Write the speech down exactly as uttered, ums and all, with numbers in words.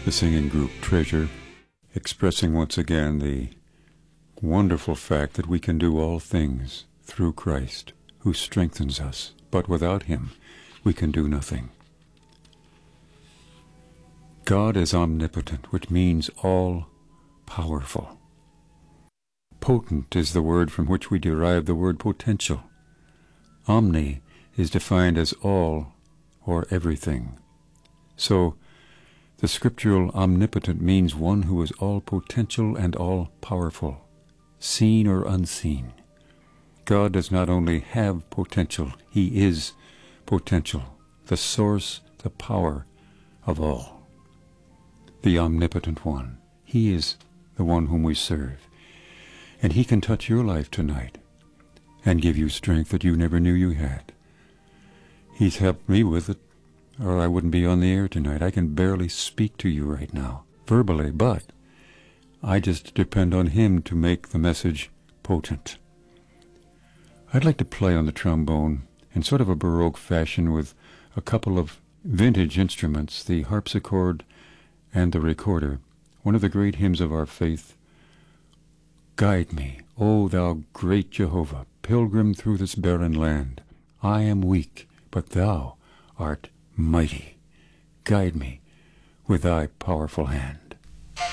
the singing group Treasure, expressing once again the wonderful fact that we can do all things through Christ, who strengthens us, but without him we can do nothing. God is omnipotent, which means all-powerful. Potent is the word from which we derive the word potential. Omni is defined as all or everything. So, the scriptural omnipotent means one who is all-potential and all-powerful, seen or unseen. God does not only have potential, he is potential, the source, the power of all. The omnipotent one. He is the one whom we serve. And he can touch your life tonight and give you strength that you never knew you had. He's helped me with it, or I wouldn't be on the air tonight. I can barely speak to you right now, verbally, but I just depend on him to make the message potent. I'd like to play on the trombone in sort of a Baroque fashion with a couple of vintage instruments, the harpsichord and the recorder, one of the great hymns of our faith. Guide me, O thou great Jehovah, pilgrim through this barren land. I am weak, but thou art mighty. Guide me with thy powerful hand.